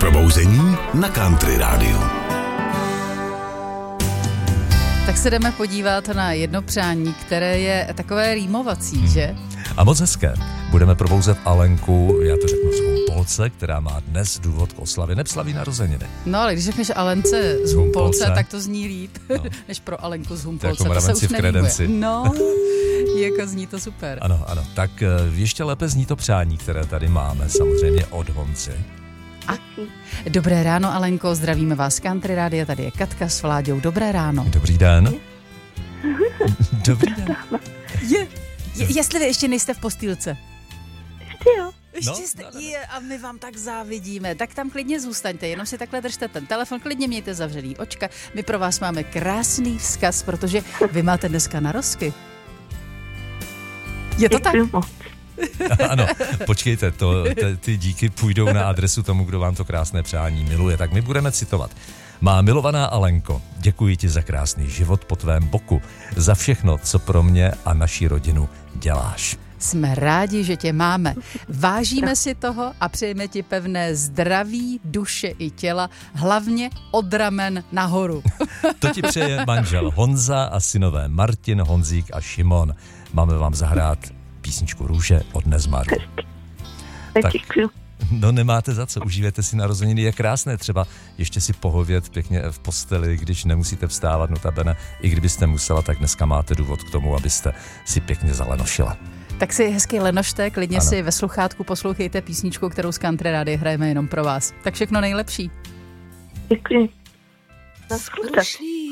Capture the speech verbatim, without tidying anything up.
Probouzení na Country Rádiu. Tak se jdeme podívat na jedno přání, které je takové rýmovací, hmm. že? A moc hezké. Budeme probouzet Alenku, já to řeknu z Humpolce, která má dnes důvod k oslavě, neslaví narozeniny. No ale když řekneš Alence z Humpolce, tak to zní líp, no. než pro Alenku z Humpolce. To, jako to se už nelíbuje. No, jako zní to super. Ano, ano. Tak ještě lépe zní to přání, které tady máme, samozřejmě od Honzy. A dobré ráno, Alenko, zdravíme vás z Country Rádia, tady je Katka s Vláďou. Dobré ráno. Dobrý den. Dobrý den. Je, je, jestli vy ještě nejste v postýlce. Ještě jo. Ještě no, jste, no, no. Je, a my vám tak závidíme. Tak tam klidně zůstaňte, jenom si takhle držte ten telefon, klidně mějte zavřený očka. My pro vás máme krásný vzkaz, protože vy máte dneska narozky. Je to tak? Ano, počkejte, to, t, ty díky půjdou na adresu tomu, kdo vám to krásné přání miluje. Tak my budeme citovat. Má milovaná Alenko, děkuji ti za krásný život po tvém boku, za všechno, co pro mě a naši rodinu děláš. Jsme rádi, že tě máme. Vážíme si toho a přejeme ti pevné zdraví, duše i těla, hlavně od ramen nahoru. To ti přeje manžel Honza a synové Martin, Honzík a Šimon. Máme vám zahrát písničku Růže od Nezmaru. Tak, no nemáte za co, užívejte si narozeniny, je krásné třeba ještě si pohovět pěkně v posteli, když nemusíte vstávat, notabene, i kdybyste musela, tak dneska máte důvod k tomu, abyste si pěkně zalenošila. Tak si hezky lenošte, klidně ano. si ve sluchátku poslouchejte písničku, kterou z Country Rádia hrajeme jenom pro vás. Tak všechno nejlepší. Děkuji. Na